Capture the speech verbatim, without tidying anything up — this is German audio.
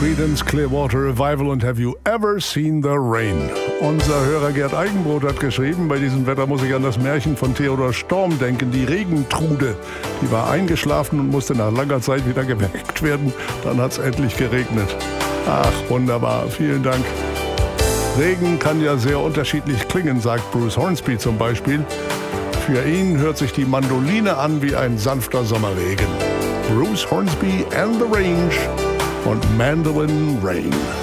Creedence Clearwater Revival und Have You Ever Seen the Rain? Unser Hörer Gerd Eigenbrot hat geschrieben, bei diesem Wetter muss ich an das Märchen von Theodor Storm denken, die Regentrude. Die war eingeschlafen und musste nach langer Zeit wieder geweckt werden. Dann hat es endlich geregnet. Ach, wunderbar. Vielen Dank. Regen kann ja sehr unterschiedlich klingen, sagt Bruce Hornsby zum Beispiel. Für ihn hört sich die Mandoline an wie ein sanfter Sommerregen. Bruce Hornsby and the Range und Mandolin Rain.